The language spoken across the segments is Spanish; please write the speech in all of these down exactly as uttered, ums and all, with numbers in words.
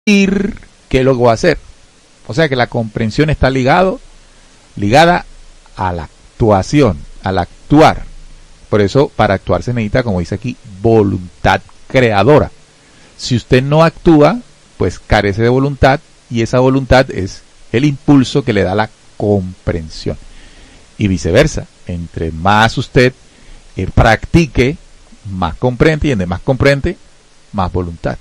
¿qué es lo que voy a hacer? O sea que la comprensión está ligado, ligada a la actuación, al actuar. Por eso, para actuar se necesita, como dice aquí, voluntad creadora. Si usted no actúa, pues carece de voluntad, y esa voluntad es el impulso que le da la comprensión. Y viceversa, entre más usted eh, practique, más comprende, y entre más comprende, más voluntad.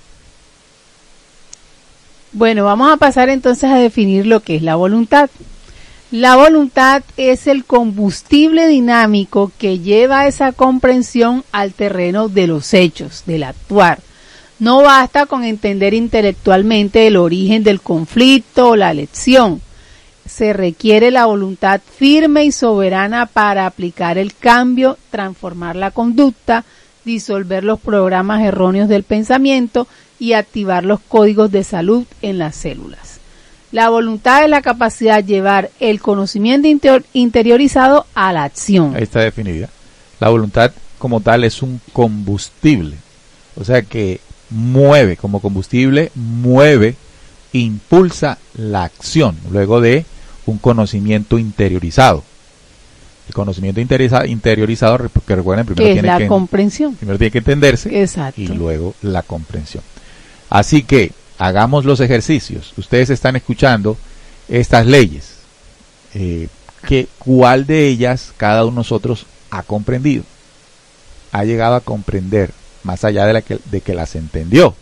Bueno, vamos a pasar entonces a definir lo que es la voluntad. La voluntad es el combustible dinámico que lleva esa comprensión al terreno de los hechos, del actuar. No basta con entender intelectualmente el origen del conflicto o la lección. Se requiere la voluntad firme y soberana para aplicar el cambio, transformar la conducta, disolver los programas erróneos del pensamiento y activar los códigos de salud en las células. La voluntad es la capacidad de llevar el conocimiento inter- interiorizado a la acción. Ahí está definida. La voluntad como tal es un combustible, o sea que mueve, como combustible, mueve, impulsa la acción, luego de un conocimiento interiorizado. El conocimiento interioriza- interiorizado, que recuerden, primero ¿Qué es tiene la que, comprensión? primero tiene que entenderse. Exacto. Y luego la comprensión. Así que hagamos los ejercicios. Ustedes están escuchando estas leyes. Eh, que, ¿Cuál de ellas cada uno de nosotros ha comprendido? Ha llegado a comprender, más allá de, la que, de que las entendió.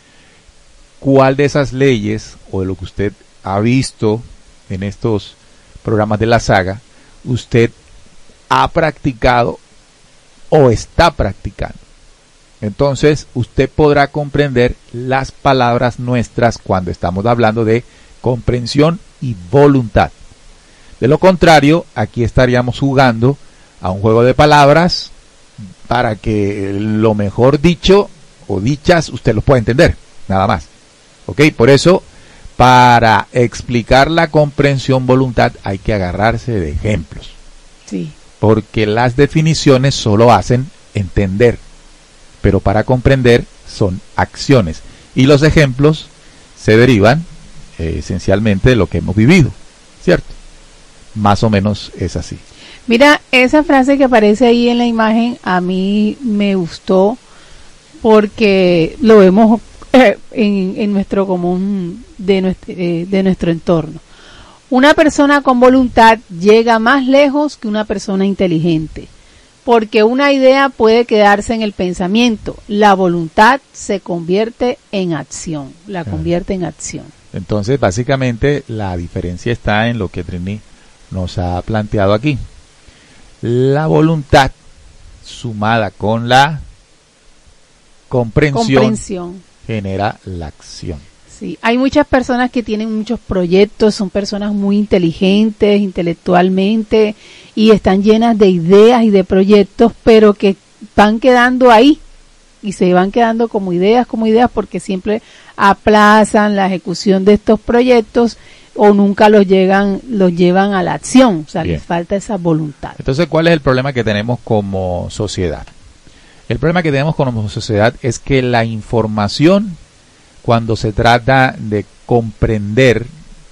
¿Cuál de esas leyes, o de lo que usted ha visto en estos programas de la saga, usted ha practicado o está practicando? Entonces usted podrá comprender las palabras nuestras cuando estamos hablando de comprensión y voluntad. De lo contrario, aquí estaríamos jugando a un juego de palabras para que lo mejor dicho o dichas usted lo pueda entender, nada más. ¿Ok? Por eso, para explicar la comprensión voluntad hay que agarrarse de ejemplos. Sí. Porque las definiciones solo hacen entender, pero para comprender son acciones. Y los ejemplos se derivan eh, esencialmente de lo que hemos vivido, ¿cierto? Más o menos es así. Mira, esa frase que aparece ahí en la imagen a mí me gustó porque lo vemos eh, en, en nuestro común de nuestro, eh, de nuestro entorno. Una persona con voluntad llega más lejos que una persona inteligente, porque una idea puede quedarse en el pensamiento. La voluntad se convierte en acción, la convierte en acción. Entonces, básicamente, la diferencia está en lo que Trini nos ha planteado aquí. La voluntad sumada con la comprensión, comprensión genera la acción. Sí, hay muchas personas que tienen muchos proyectos, son personas muy inteligentes intelectualmente y están llenas de ideas y de proyectos, pero que van quedando ahí y se van quedando como ideas, como ideas, porque siempre aplazan la ejecución de estos proyectos o nunca los llegan, los llevan a la acción, o sea, Bien. les falta esa voluntad. Entonces, ¿cuál es el problema que tenemos como sociedad? El problema que tenemos como sociedad es que la información, cuando se trata de comprender,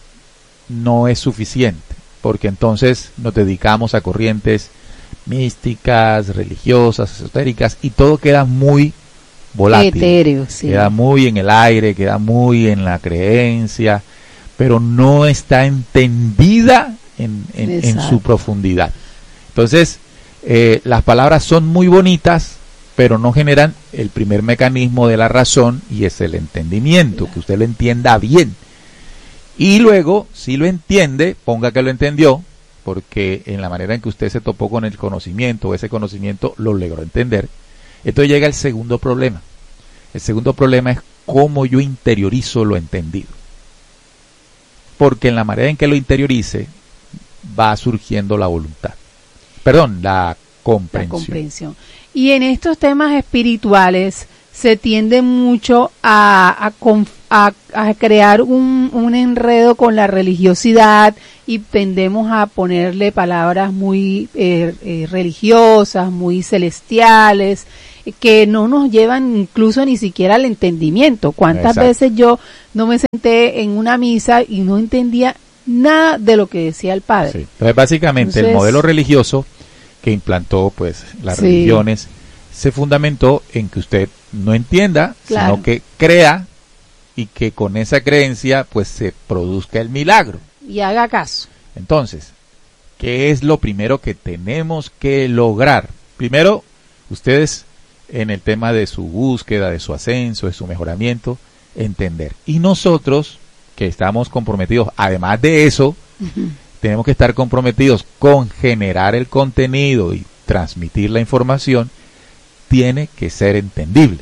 no es suficiente, porque entonces nos dedicamos a corrientes místicas, religiosas, esotéricas, y todo queda muy volátil, etéreo, sí. Queda muy en el aire, queda muy en la creencia, pero no está entendida en, en, en su profundidad. Entonces, eh, las palabras son muy bonitas, pero no generan el primer mecanismo de la razón, y es el entendimiento, claro, que usted lo entienda bien. Y luego, si lo entiende, ponga que lo entendió, porque en la manera en que usted se topó con el conocimiento, ese conocimiento lo logró entender. Entonces llega el segundo problema. El segundo problema es cómo yo interiorizo lo entendido. Porque en la manera en que lo interiorice, va surgiendo la voluntad. Perdón, la comprensión. La comprensión. Y en estos temas espirituales se tiende mucho a, a, a, a crear un, un enredo con la religiosidad y tendemos a ponerle palabras muy eh, eh, religiosas, muy celestiales, que no nos llevan incluso ni siquiera al entendimiento. ¿Cuántas Exacto. veces yo no me senté en una misa y no entendía nada de lo que decía el padre? Sí. Entonces, básicamente, Entonces, el modelo religioso que implantó pues las sí. religiones se fundamentó en que usted no entienda, Claro. sino que crea y que con esa creencia pues se produzca el milagro. Y haga caso. Entonces, ¿qué es lo primero que tenemos que lograr? Primero, ustedes en el tema de su búsqueda, de su ascenso, de su mejoramiento, entender. Y nosotros, que estamos comprometidos, además de eso, Uh-huh. tenemos que estar comprometidos con generar el contenido y transmitir la información, tiene que ser entendible.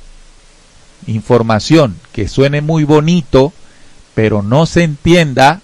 Información que suene muy bonito, pero no se entienda,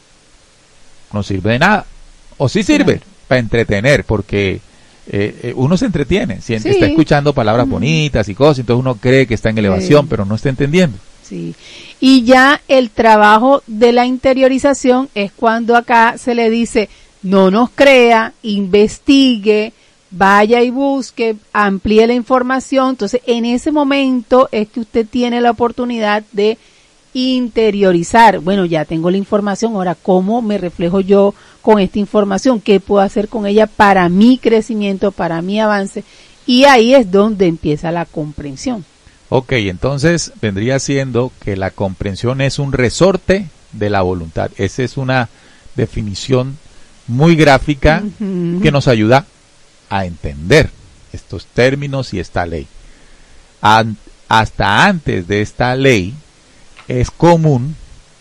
no sirve de nada. O sí sirve Claro. para entretener, porque eh, eh, uno se entretiene, si Sí. está escuchando palabras Ujú. bonitas y cosas, entonces uno cree que está en elevación, Sí. pero no está entendiendo. Sí. Y ya el trabajo de la interiorización es cuando acá se le dice, no nos crea, investigue, vaya y busque, amplíe la información. Entonces, en ese momento es que usted tiene la oportunidad de interiorizar. Bueno, ya tengo la información, ahora, ¿cómo me reflejo yo con esta información? ¿Qué puedo hacer con ella para mi crecimiento, para mi avance? Y ahí es donde empieza la comprensión. Ok, entonces vendría siendo que la comprensión es un resorte de la voluntad. Esa es una definición muy gráfica Uh-huh. que nos ayuda a entender estos términos y esta ley. An- hasta antes de esta ley es común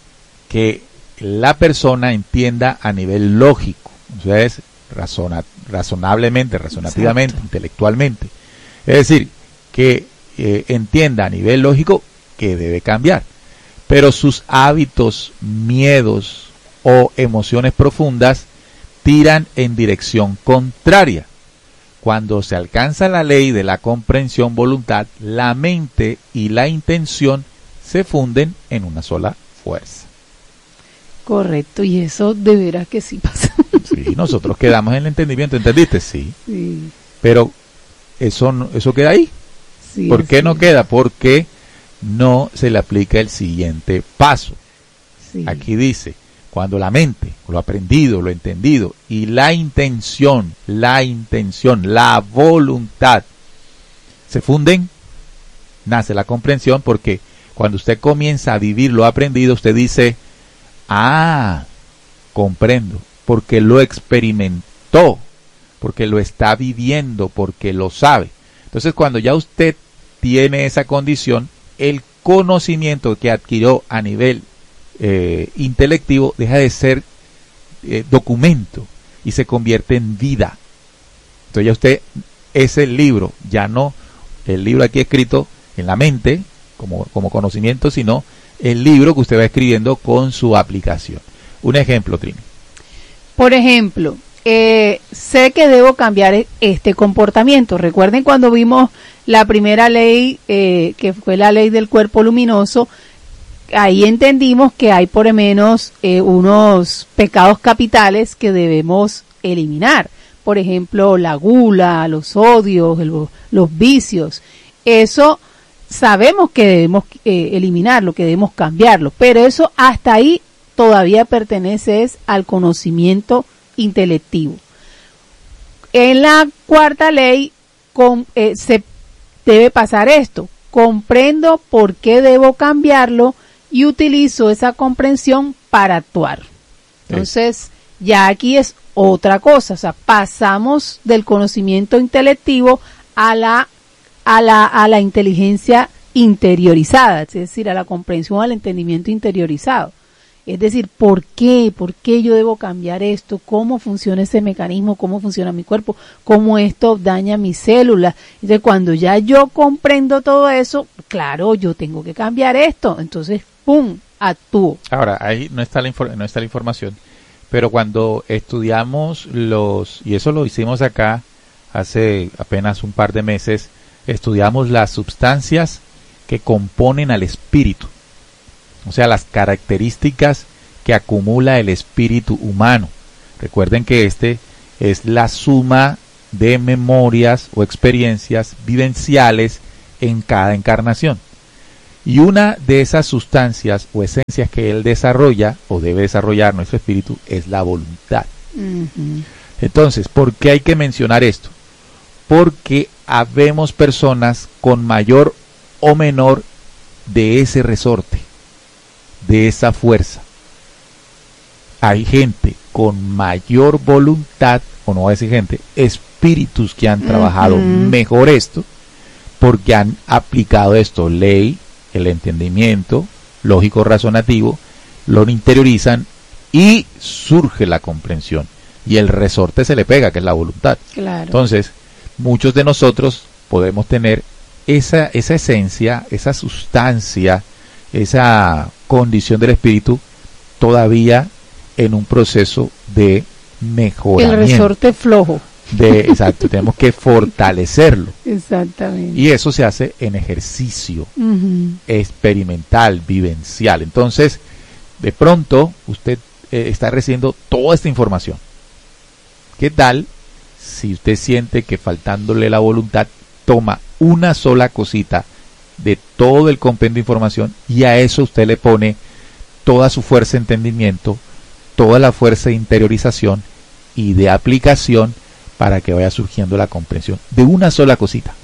que la persona entienda a nivel lógico, o sea, es razona- razonablemente, razonativamente, Exacto. intelectualmente. Es decir, que eh, entienda a nivel lógico que debe cambiar, pero sus hábitos, miedos o emociones profundas tiran en dirección contraria. Cuando se alcanza la ley de la comprensión voluntad, la mente y la intención se funden en una sola fuerza. Correcto, y eso de veras que sí pasa. Sí, nosotros quedamos en el entendimiento, ¿entendiste? Sí, Sí, pero eso no- eso queda ahí. sí, ¿Por qué así no es. queda? Porque no se le aplica el siguiente paso. Sí. Aquí dice, cuando la mente, lo aprendido, lo entendido y la intención, la intención, la voluntad se funden, nace la comprensión, porque cuando usted comienza a vivir lo aprendido, usted dice, ah, comprendo, porque lo experimentó, porque lo está viviendo, porque lo sabe. Entonces, cuando ya usted tiene esa condición, el conocimiento que adquirió a nivel eh, intelectivo deja de ser eh, documento y se convierte en vida. Entonces ya usted es el libro, ya no el libro aquí escrito en la mente como, como conocimiento, sino el libro que usted va escribiendo con su aplicación. Un ejemplo, Trini. Por ejemplo, eh, sé que debo cambiar este comportamiento. Recuerden cuando vimos la primera ley, eh, que fue la ley del cuerpo luminoso, ahí entendimos que hay por lo menos eh, unos pecados capitales que debemos eliminar. Por ejemplo, la gula, los odios, el, los vicios. Eso sabemos que debemos eh, eliminarlo, que debemos cambiarlo, pero eso hasta ahí todavía pertenece es al conocimiento intelectivo. En la cuarta ley con, eh, se debe pasar esto. Comprendo por qué debo cambiarlo y utilizo esa comprensión para actuar. Entonces, ya aquí es otra cosa, o sea, pasamos del conocimiento intelectivo a la a la a la inteligencia interiorizada, es decir, a la comprensión, al entendimiento interiorizado. Es decir, ¿por qué? ¿Por qué yo debo cambiar esto? ¿Cómo funciona ese mecanismo? ¿Cómo funciona mi cuerpo? ¿Cómo esto daña mis células? Entonces, cuando ya yo comprendo todo eso, claro, yo tengo que cambiar esto. Entonces, ¡pum!, actúo. Ahora, ahí no está la, infor- no está la información, pero cuando estudiamos los, y eso lo hicimos acá hace apenas un par de meses, estudiamos las sustancias que componen al espíritu. O sea, las características que acumula el espíritu humano. Recuerden que este es la suma de memorias o experiencias vivenciales en cada encarnación. Y una de esas sustancias o esencias que él desarrolla o debe desarrollar nuestro espíritu es la voluntad. Uh-huh. Entonces, ¿por qué hay que mencionar esto? Porque habemos personas con mayor o menor de ese resorte, de esa fuerza. Hay gente con mayor voluntad, o no voy a decir gente, espíritus que han trabajado uh-huh. mejor esto, porque han aplicado esto, ley, el entendimiento, lógico razonativo, lo interiorizan y surge la comprensión. Y el resorte se le pega, que es la voluntad. Claro. Entonces, muchos de nosotros podemos tener esa, esa esencia, esa sustancia, esa condición del espíritu todavía en un proceso de mejoramiento. El resorte flojo. De, exacto, tenemos que fortalecerlo. Exactamente. Y eso se hace en ejercicio uh-huh. experimental, vivencial. Entonces, de pronto, usted eh, está recibiendo toda esta información. ¿Qué tal si usted siente que faltándole la voluntad, toma una sola cosita de todo el compendio de información y a eso usted le pone toda su fuerza de entendimiento, toda la fuerza de interiorización y de aplicación para que vaya surgiendo la comprensión de una sola cosita?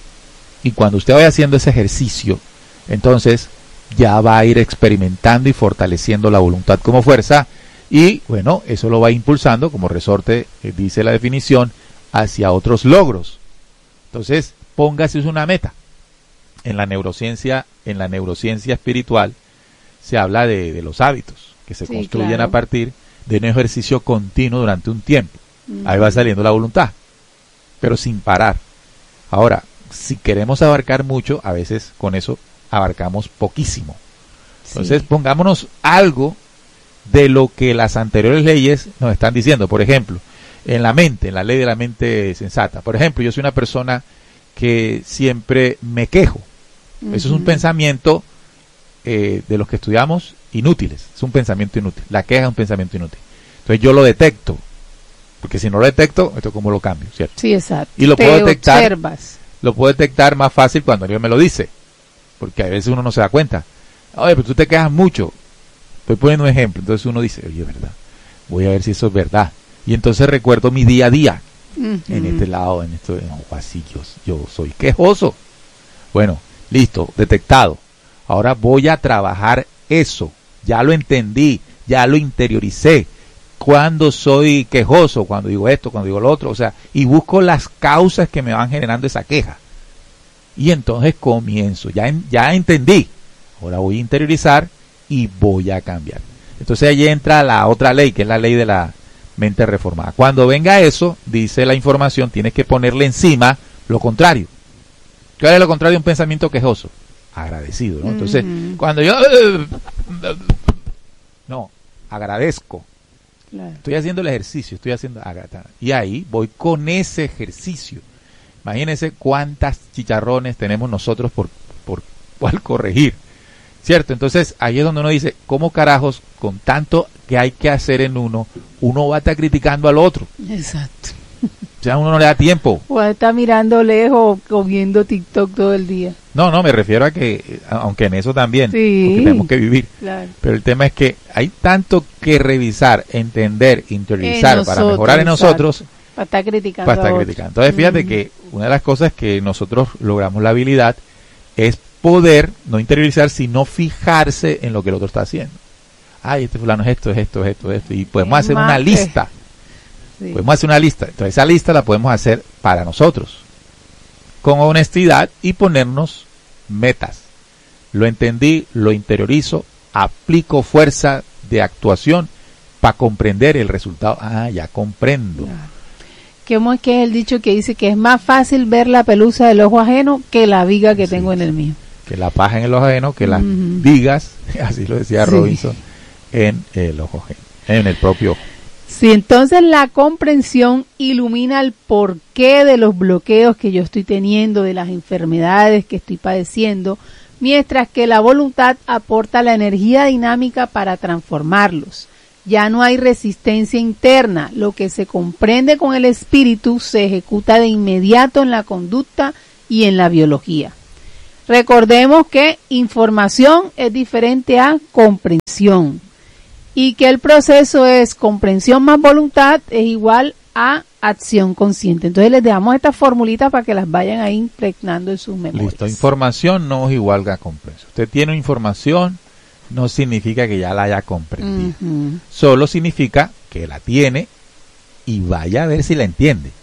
Y cuando usted vaya haciendo ese ejercicio, entonces ya va a ir experimentando y fortaleciendo la voluntad como fuerza, y bueno, eso lo va impulsando como resorte, eh, dice la definición, hacia otros logros. Entonces, póngase una meta. En la neurociencia, en la neurociencia espiritual se habla de, de los hábitos que se sí, construyen claro. a partir de un ejercicio continuo durante un tiempo. Uh-huh. Ahí va saliendo la voluntad, pero sin parar. Ahora, si queremos abarcar mucho, a veces con eso abarcamos poquísimo. Entonces, sí. pongámonos algo de lo que las anteriores leyes nos están diciendo. Por ejemplo, en la mente, en la ley de la mente sensata. Por ejemplo, yo soy una persona que siempre me quejo. Uh-huh. Eso es un pensamiento eh, de los que estudiamos inútiles. Es un pensamiento inútil. La queja es un pensamiento inútil. Entonces yo lo detecto. Porque si no lo detecto, esto cómo lo cambio, ¿cierto? Sí, exacto. Y lo Te puedo detectar. Observas. Lo puedo detectar más fácil cuando alguien me lo dice. Porque a veces uno no se da cuenta. Oye, pero tú te quejas mucho. Estoy poniendo un ejemplo. Entonces uno dice, oye, verdad. Voy a ver si eso es verdad. Y entonces recuerdo mi día a día. Uh-huh. En este lado, en esto, no, así yo, yo soy quejoso. Bueno, listo, detectado. Ahora voy a trabajar eso. Ya lo entendí, ya lo interioricé. Cuando soy quejoso, cuando digo esto, cuando digo lo otro, o sea, y busco las causas que me van generando esa queja. Y entonces comienzo, ya, ya entendí. Ahora voy a interiorizar y voy a cambiar. Entonces ahí entra la otra ley, que es la ley de la mente reformada. Cuando venga eso, dice la información, tienes que ponerle encima lo contrario. ¿Cuál es lo contrario de un pensamiento quejoso? Agradecido, ¿no? Entonces, uh-huh. cuando yo... No, agradezco. Claro. Estoy haciendo el ejercicio, estoy haciendo... Y ahí voy con ese ejercicio. Imagínense cuántas chicharrones tenemos nosotros por, por cual corregir. ¿Cierto? Entonces, ahí es donde uno dice, ¿cómo carajos, con tanto que hay que hacer en uno, uno va a estar criticando al otro? Exacto. O sea, uno no le da tiempo. O está mirando lejos o viendo TikTok todo el día. No, no, me refiero a que, aunque en eso también, sí, porque tenemos que vivir. Claro. Pero el tema es que hay tanto que revisar, entender, interiorizar nosotros, para mejorar en nosotros. Exacto. Para estar criticando. Para estar criticando. Entonces, fíjate mm. que una de las cosas que nosotros logramos la habilidad es poder no interiorizar, sino fijarse en lo que el otro está haciendo. Ay, este fulano es esto, es esto, es esto, es esto. Y podemos es hacer una que... lista. Sí. Podemos hacer una lista. Entonces esa lista la podemos hacer para nosotros. Con honestidad y ponernos metas. Lo entendí, lo interiorizo, aplico fuerza de actuación para comprender el resultado. Ah, ya comprendo. ¿Cómo es que es el dicho que dice que es más fácil ver la pelusa del ojo ajeno que la viga que sí, tengo en el mío? Que la paja en el ojo ajeno, que las uh-huh. vigas, así lo decía sí. Robinson, en el ojo ajeno, en el propio ojo. Sí, entonces la comprensión ilumina el porqué de los bloqueos que yo estoy teniendo, de las enfermedades que estoy padeciendo, mientras que la voluntad aporta la energía dinámica para transformarlos. Ya no hay resistencia interna. Lo que se comprende con el espíritu se ejecuta de inmediato en la conducta y en la biología. Recordemos que información es diferente a comprensión y que el proceso es comprensión más voluntad es igual a acción consciente. Entonces les dejamos estas formulitas para que las vayan ahí impregnando en sus memorias. Listo, información no es igual a comprensión. Usted tiene información, no significa que ya la haya comprendido. Uh-huh. Solo significa que la tiene y vaya a ver si la entiende.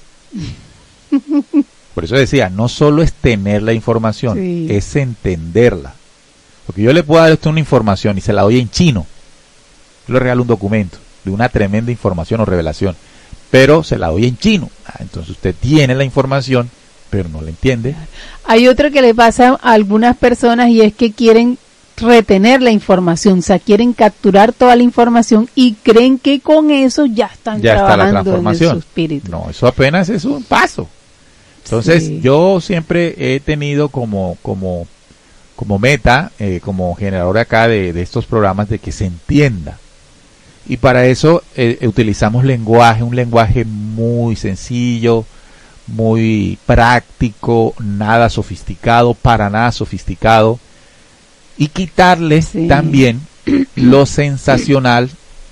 Por eso decía, no solo es tener la información, sí. es entenderla. Porque yo le puedo dar a usted una información y se la doy en chino. Yo le regalo un documento de una tremenda información o revelación, pero se la doy en chino. Ah, entonces usted tiene la información, pero no la entiende. Hay otro que le pasa a algunas personas y es que quieren retener la información, o sea, quieren capturar toda la información y creen que con eso ya están ya trabajando está la transformación. En su espíritu. No, eso apenas es un paso. Entonces, sí. yo siempre he tenido como como como meta, eh, como generador acá de, de estos programas, de que se entienda. Y para eso eh, utilizamos lenguaje, un lenguaje muy sencillo, muy práctico, nada sofisticado, para nada sofisticado. Y quitarle sí. también lo sensacional,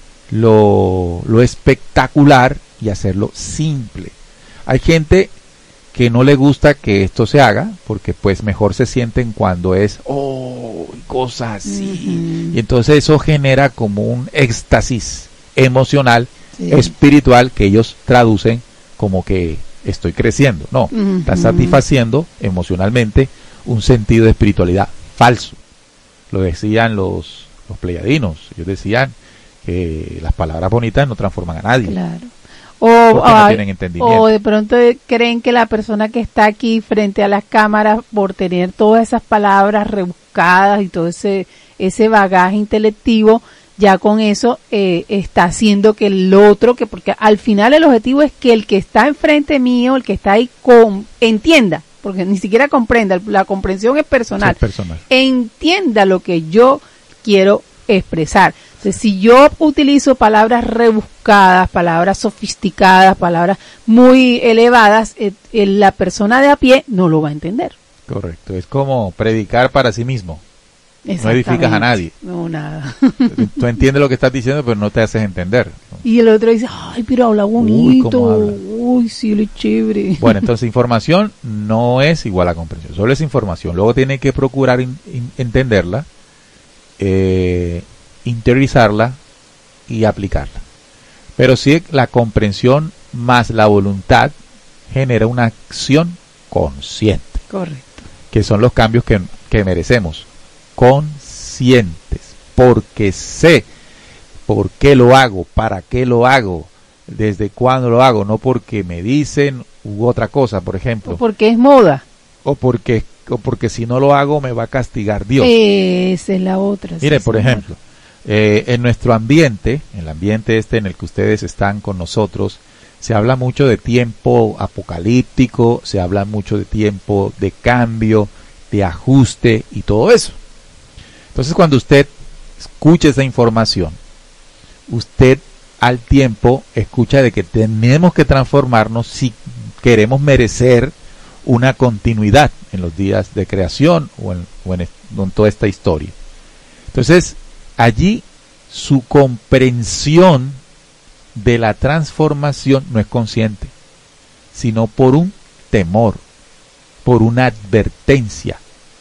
lo, lo espectacular y hacerlo simple. Hay gente que no le gusta que esto se haga, porque pues mejor se sienten cuando es, oh, cosas así. Uh-huh. Y entonces eso genera como un éxtasis emocional, sí. espiritual, que ellos traducen como que estoy creciendo. No, uh-huh. está satisfaciendo emocionalmente un sentido de espiritualidad falso. Lo decían los, los pleyadinos, ellos decían que las palabras bonitas no transforman a nadie. Claro. O, no tienen entendimiento. O de pronto creen que la persona que está aquí frente a las cámaras, por tener todas esas palabras rebuscadas y todo ese ese bagaje intelectivo, ya con eso eh, está haciendo que el otro, que porque al final el objetivo es que el que está enfrente mío, el que está ahí, con, entienda, porque ni siquiera comprenda, la comprensión es personal, es personal, entienda lo que yo quiero expresar. Entonces, si yo utilizo palabras rebuscadas, palabras sofisticadas, palabras muy elevadas, eh, eh, la persona de a pie no lo va a entender. Correcto, es como predicar para sí mismo. No edificas a nadie. No, nada. Tú entiendes lo que estás diciendo, pero no te haces entender. Y el otro dice, ay, pero habla bonito. Uy, habla. Uy sí, lo chévere. Bueno, entonces información no es igual a comprensión, solo es información. Luego tiene que procurar in, in, entenderla, eh, interiorizarla y aplicarla. Pero sí, la comprensión más la voluntad genera una acción consciente. Correcto. Que son los cambios que, que merecemos. Conscientes, porque sé por qué lo hago, para qué lo hago, desde cuándo lo hago, no porque me dicen u otra cosa, por ejemplo. O porque es moda. O porque, o porque si no lo hago me va a castigar Dios. Esa es la otra. Mire, sí, por señor. ejemplo, eh, en nuestro ambiente, en el ambiente este en el que ustedes están con nosotros, se habla mucho de tiempo apocalíptico, se habla mucho de tiempo de cambio, de ajuste y todo eso. Entonces, cuando usted escucha esa información, usted al tiempo escucha de que tenemos que transformarnos si queremos merecer una continuidad en los días de creación o en, o en, en toda esta historia. Entonces, allí su comprensión de la transformación no es consciente, sino por un temor, por una advertencia.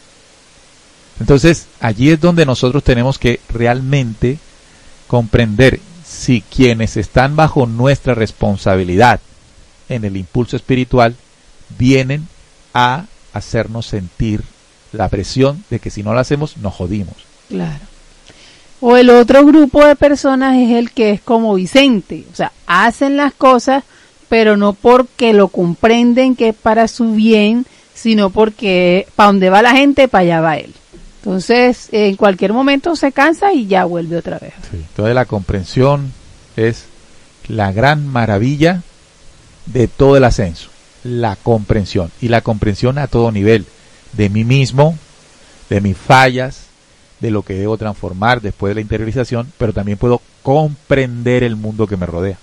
Entonces, allí es donde nosotros tenemos que realmente comprender si quienes están bajo nuestra responsabilidad en el impulso espiritual vienen a hacernos sentir la presión de que si no lo hacemos, nos jodimos. Claro. O el otro grupo de personas es el que es como Vicente, o sea, hacen las cosas, pero no porque lo comprenden que es para su bien, sino porque para donde va la gente, para allá va él. Entonces, en cualquier momento se cansa y ya vuelve otra vez. Sí, entonces la comprensión es la gran maravilla de todo el ascenso, la comprensión, y la comprensión a todo nivel, de mí mismo, de mis fallas, de lo que debo transformar después de la interiorización, pero también puedo comprender el mundo que me rodea.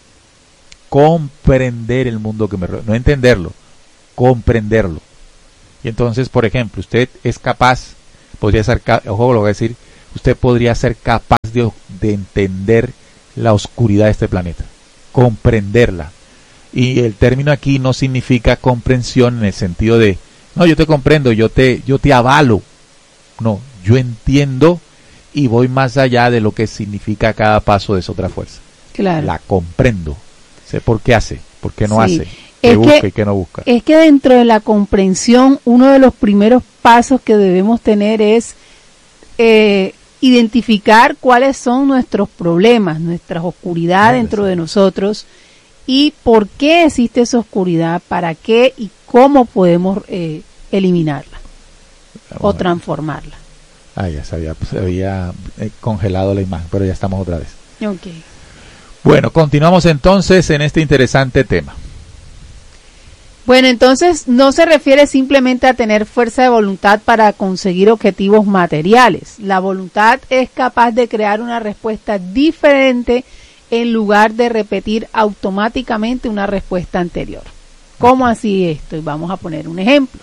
Comprender el mundo que me rodea, no entenderlo, comprenderlo. Y entonces, por ejemplo, usted es capaz, podría ser, ojo lo voy a decir, usted podría ser capaz de, de entender la oscuridad de este planeta, comprenderla. Y el término aquí no significa comprensión en el sentido de, no, yo te comprendo, yo te, yo te avalo. No, yo entiendo y voy más allá de lo que significa cada paso de esa otra fuerza. Claro. La comprendo. Sé por qué hace, por qué no Sí. hace, qué Es busca que- y qué no busca. Es que dentro de la comprensión, uno de los primeros pasos que debemos tener es eh, identificar cuáles son nuestros problemas, nuestras oscuridades Claro, dentro sí. de nosotros y por qué existe esa oscuridad, para qué y cómo podemos eh, eliminarla Vamos o a ver. transformarla. Ah, ya se había, se había eh, congelado la imagen, pero ya estamos otra vez. Okay. Bueno, continuamos entonces en este interesante tema. Bueno, entonces no se refiere simplemente a tener fuerza de voluntad para conseguir objetivos materiales. La voluntad es capaz de crear una respuesta diferente en lugar de repetir automáticamente una respuesta anterior. ¿Cómo así esto? Y vamos a poner un ejemplo.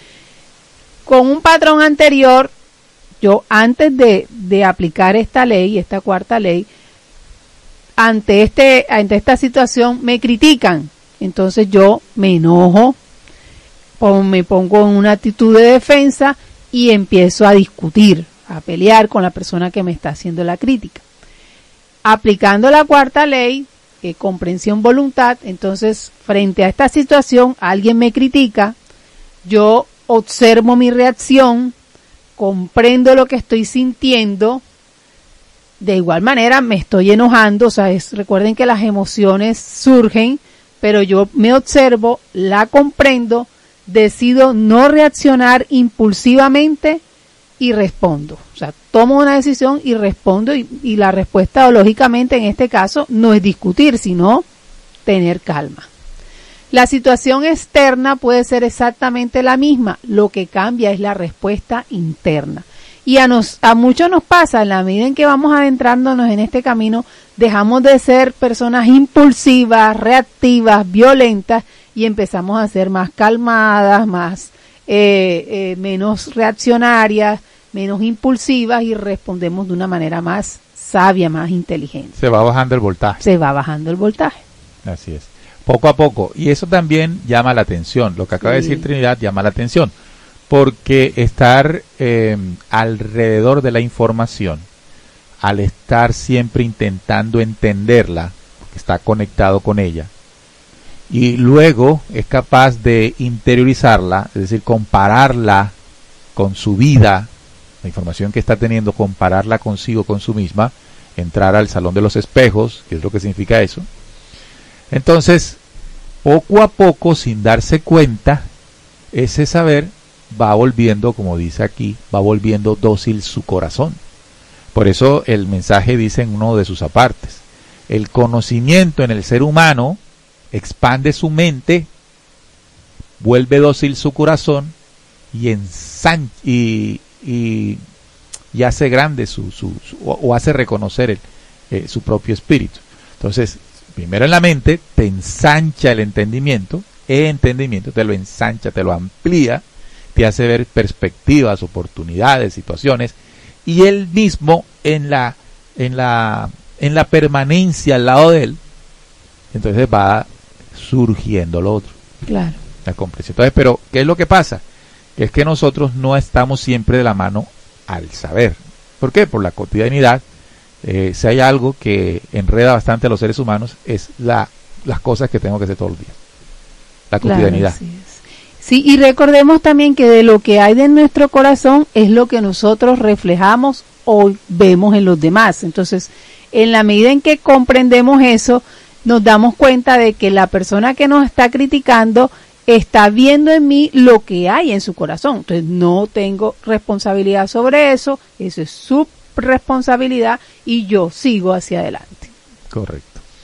Con un patrón anterior, yo antes de, de aplicar esta ley, esta cuarta ley, ante este, ante esta situación me critican. Entonces yo me enojo, pon- me pongo en una actitud de defensa y empiezo a discutir, a pelear con la persona que me está haciendo la crítica. Aplicando la cuarta ley, eh, comprensión voluntad, entonces frente a esta situación alguien me critica, yo observo mi reacción, comprendo lo que estoy sintiendo. De igual manera me estoy enojando, o sea, es, recuerden que las emociones surgen, pero yo me observo, la comprendo, decido no reaccionar impulsivamente y respondo. O sea, tomo una decisión y respondo y, y la respuesta, lógicamente, en este caso, no es discutir, sino tener calma. La situación externa puede ser exactamente la misma, lo que cambia es la respuesta interna. Y a, nos, a muchos nos pasa, en la medida en que vamos adentrándonos en este camino, dejamos de ser personas impulsivas, reactivas, violentas y empezamos a ser más calmadas, más eh, eh, menos reaccionarias, menos impulsivas y respondemos de una manera más sabia, más inteligente. Se va bajando el voltaje. Se va bajando el voltaje. Así es. Poco a poco. Y eso también llama la atención. Lo que acaba de Sí. decir Trinidad llama la atención. Porque estar eh, alrededor de la información, al estar siempre intentando entenderla, porque está conectado con ella, y luego es capaz de interiorizarla, es decir, compararla con su vida, la información que está teniendo, compararla consigo, con su misma, entrar al salón de los espejos, que es lo que significa eso. Entonces, poco a poco, sin darse cuenta, ese saber va volviendo, como dice aquí, va volviendo dócil su corazón. Por eso el mensaje dice en uno de sus apartes, el conocimiento en el ser humano expande su mente, vuelve dócil su corazón y ensancha y, y, y hace grande su, su, su o, o hace reconocer el, eh, su propio espíritu. Entonces, primero en la mente te ensancha el entendimiento, el entendimiento te lo ensancha, te lo amplía, te hace ver perspectivas, oportunidades, situaciones, y él mismo en la en la en la permanencia al lado de él, entonces va surgiendo lo otro, Claro. la comprensión. Entonces, pero ¿qué es lo que pasa? Que es que nosotros no estamos siempre de la mano al saber. ¿Por qué? Por la cotidianidad. Eh, si hay algo que enreda bastante a los seres humanos es la las cosas que tengo que hacer todos los días, la Claro, cotidianidad. así es. Sí, y recordemos también que de lo que hay de nuestro corazón es lo que nosotros reflejamos o vemos en los demás. Entonces, en la medida en que comprendemos eso, nos damos cuenta de que la persona que nos está criticando está viendo en mí lo que hay en su corazón. Entonces, no tengo responsabilidad sobre eso, eso es su responsabilidad y yo sigo hacia adelante. Correcto.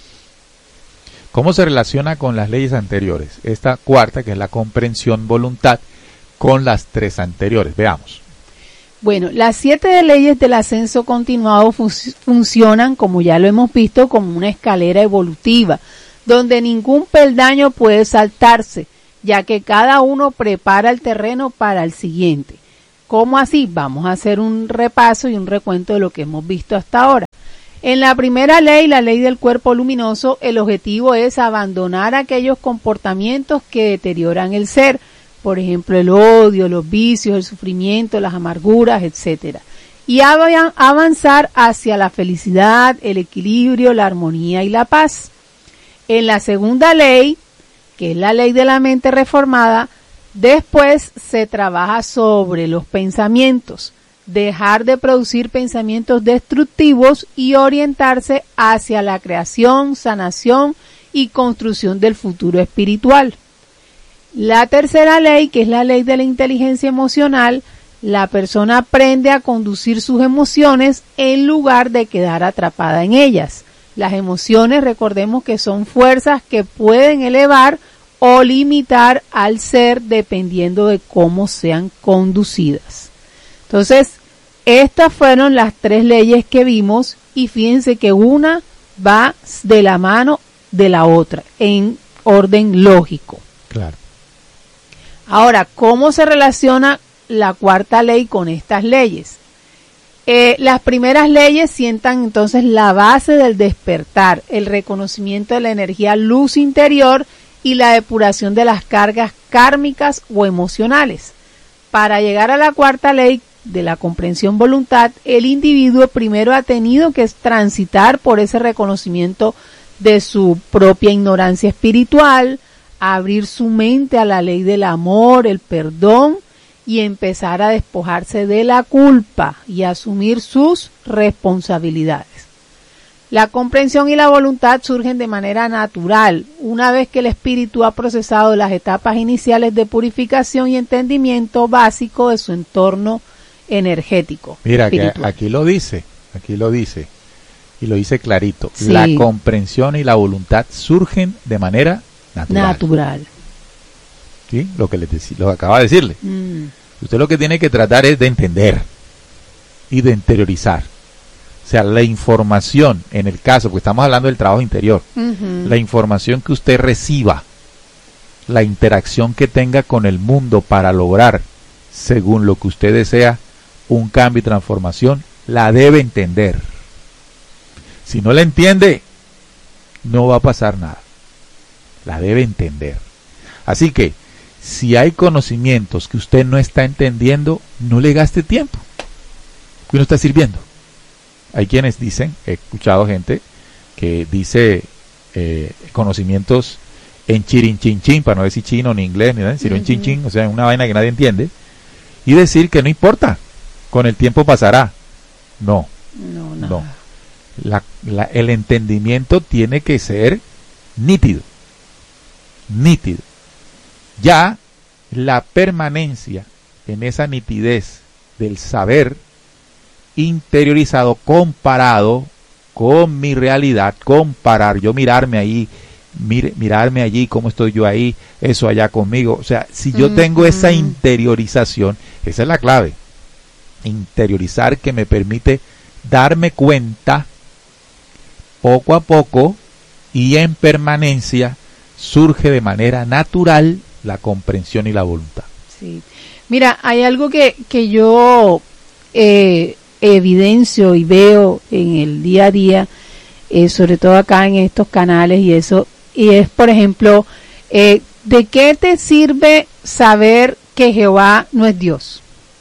¿Cómo se relaciona con las leyes anteriores? Esta cuarta, que es la comprensión voluntad, con las tres anteriores. Veamos. Bueno, las siete leyes del ascenso continuado fu- funcionan, como ya lo hemos visto, como una escalera evolutiva, donde ningún peldaño puede saltarse, ya que cada uno prepara el terreno para el siguiente. ¿Cómo así? Vamos a hacer un repaso y un recuento de lo que hemos visto hasta ahora. En la primera ley, la ley del cuerpo luminoso, el objetivo es abandonar aquellos comportamientos que deterioran el ser, por ejemplo, el odio, los vicios, el sufrimiento, las amarguras, etcétera, y av- avanzar hacia la felicidad, el equilibrio, la armonía y la paz. En la segunda ley, que es la ley de la mente reformada, después se trabaja sobre los pensamientos, dejar de producir pensamientos destructivos y orientarse hacia la creación, sanación y construcción del futuro espiritual. La tercera ley, que es la ley de la inteligencia emocional, la persona aprende a conducir sus emociones en lugar de quedar atrapada en ellas. Las emociones, recordemos que son fuerzas que pueden elevar o limitar al ser dependiendo de cómo sean conducidas. Entonces, estas fueron las tres leyes que vimos y fíjense que una va de la mano de la otra en orden lógico. Claro. Ahora, ¿cómo se relaciona la cuarta ley con estas leyes? Eh, las primeras leyes sientan entonces la base del despertar, el reconocimiento de la energía luz interior y la depuración de las cargas kármicas o emocionales. Para llegar a la cuarta ley de la comprensión voluntad, el individuo primero ha tenido que transitar por ese reconocimiento de su propia ignorancia espiritual, abrir su mente a la ley del amor, el perdón y empezar a despojarse de la culpa y asumir sus responsabilidades. La comprensión y la voluntad surgen de manera natural, una vez que el espíritu ha procesado las etapas iniciales de purificación y entendimiento básico de su entorno energético. Mira, que espiritual. aquí lo dice, aquí lo dice, y lo dice clarito. Sí. La comprensión y la voluntad surgen de manera natural. Natural. ¿Sí? Lo que les deci- lo acaba de decirle. Mm. Usted lo que tiene que tratar es de entender y de interiorizar. O sea, la información, en el caso, porque estamos hablando del trabajo interior, Uh-huh. la información que usted reciba, la interacción que tenga con el mundo para lograr, según lo que usted desea, un cambio y transformación, la debe entender. Si no la entiende, no va a pasar nada. La debe entender. Así que, si hay conocimientos que usted no está entendiendo, no le gaste tiempo, que no está sirviendo. Hay quienes dicen, he escuchado gente que dice eh, conocimientos en chirinchinchín, para no decir chino ni inglés, ni nada, sino en Ujú. chinchín, o sea, en una vaina que nadie entiende, y decir que no importa, con el tiempo pasará. No, No, nada. no. La, la, el entendimiento tiene que ser nítido, nítido. Ya la permanencia en esa nitidez del saber interiorizado, comparado con mi realidad, comparar, yo mirarme ahí, mir, mirarme allí, cómo estoy yo ahí, eso allá conmigo. O sea, si yo tengo Ujú. esa interiorización, esa es la clave. Interiorizar, que me permite darme cuenta poco a poco y en permanencia, surge de manera natural la comprensión y la voluntad. Sí. Mira, hay algo que, que yo eh, evidencio y veo en el día a día, eh, sobre todo acá en estos canales y eso, y es, por ejemplo, eh, ¿de qué te sirve saber que Jehová no es Dios?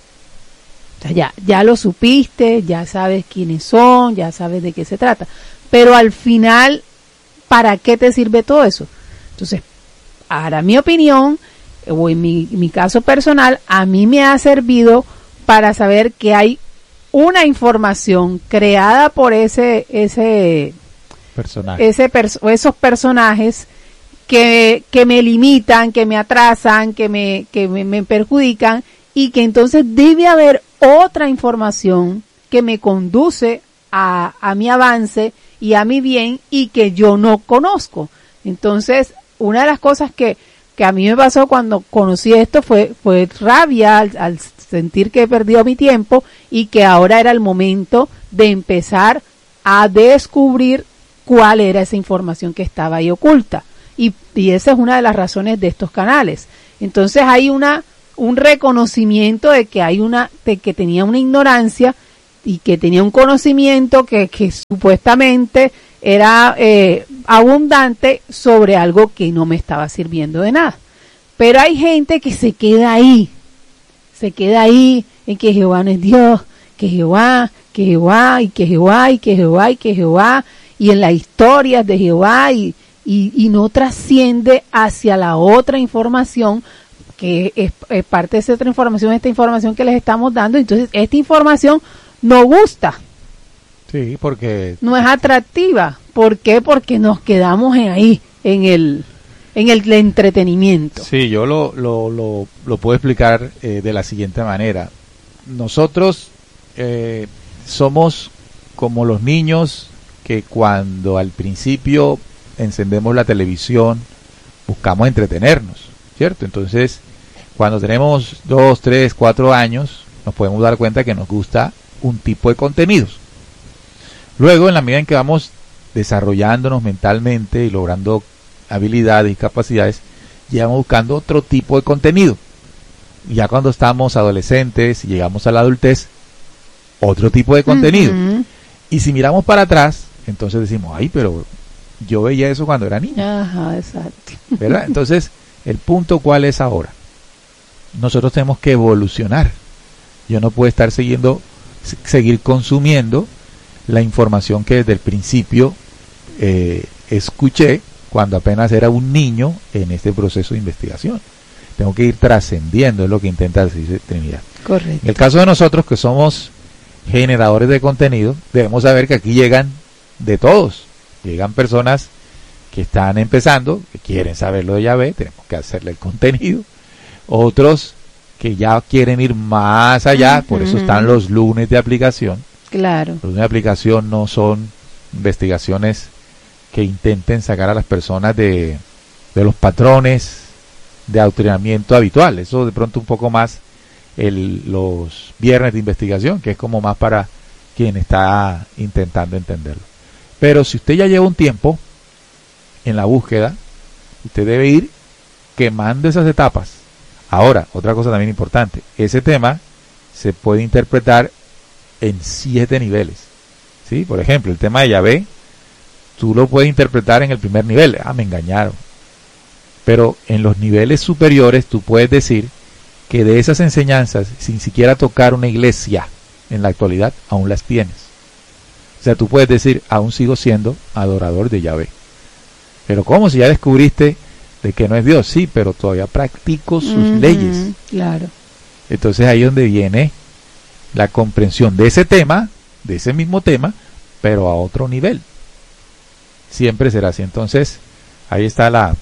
O sea, ya, ya lo supiste, ya sabes quiénes son, ya sabes de qué se trata, pero al final, ¿para qué te sirve todo eso? Entonces, ahora mi opinión, o en mi, mi caso personal, a mí me ha servido para saber que hay una información creada por ese ese Personaje. ese pers- esos personajes que, que me limitan, que me atrasan, que me que me, me perjudican, y que entonces debe haber otra información que me conduce a, a mi avance y a mi bien y que yo no conozco. Entonces, una de las cosas que que a mí me pasó cuando conocí esto fue, fue rabia al, al sentir que he perdido mi tiempo y que ahora era el momento de empezar a descubrir cuál era esa información que estaba ahí oculta. Y, y esa es una de las razones de estos canales. Entonces hay una un reconocimiento de que hay una de que tenía una ignorancia y que tenía un conocimiento que, que supuestamente era eh, abundante sobre algo que no me estaba sirviendo de nada. Pero hay gente que se queda ahí, se queda ahí en que Jehová no es Dios, que Jehová, que Jehová, y que Jehová, y que Jehová, y que Jehová, y en las historias de Jehová, y, y, y no trasciende hacia la otra información, que es, es parte de esa otra información, esta información que les estamos dando. Entonces, esta información no gusta. Sí, porque... No es atractiva. ¿Por qué? Porque nos quedamos en ahí, en el, en el entretenimiento. Sí, yo lo, lo, lo, lo puedo explicar eh, de la siguiente manera. Nosotros eh, somos como los niños que cuando al principio encendemos la televisión buscamos entretenernos, ¿cierto? Entonces, cuando tenemos dos, tres, cuatro años, nos podemos dar cuenta que nos gusta un tipo de contenidos. Luego, en la medida en que vamos desarrollándonos mentalmente y logrando habilidades y capacidades, llevamos buscando otro tipo de contenido. Y ya cuando estamos adolescentes y llegamos a la adultez, otro tipo de contenido. Uh-huh. Y si miramos para atrás, entonces decimos, ay, pero yo veía eso cuando era niña. Ajá, exacto. ¿Verdad? Entonces, el punto cuál es ahora. Nosotros tenemos que evolucionar. Yo no puedo estar siguiendo, seguir consumiendo la información que desde el principio eh, escuché cuando apenas era un niño en este proceso de investigación. Tengo que ir trascendiendo, es lo que intenta decir Trinidad. Correcto. En el caso de nosotros que somos generadores de contenido, debemos saber que aquí llegan de todos. Llegan personas que están empezando, que quieren saber lo de Yahvé, tenemos que hacerle el contenido. Otros que ya quieren ir más allá, uh-huh. Por eso están los lunes de aplicación. Claro. Los lunes de aplicación no son investigaciones que intenten sacar a las personas de, de los patrones de adoctrinamiento habitual. Eso de pronto un poco más el, los viernes de investigación, que es como más para quien está intentando entenderlo. Pero si usted ya lleva un tiempo en la búsqueda, usted debe ir quemando esas etapas. Ahora, otra cosa también importante, ese tema se puede interpretar en siete niveles. ¿Sí? Por ejemplo, el tema de Yahvé, tú lo puedes interpretar en el primer nivel. Ah, me engañaron. Pero en los niveles superiores tú puedes decir que de esas enseñanzas, sin siquiera tocar una iglesia en la actualidad, aún las tienes. O sea, tú puedes decir, aún sigo siendo adorador de Yahvé. Pero ¿cómo? Si ya descubriste de que no es Dios. Sí, pero todavía practico sus uh-huh, leyes. Claro. Entonces ahí es donde viene la comprensión de ese tema, de ese mismo tema, pero a otro nivel. Siempre será así. Entonces, ahí está la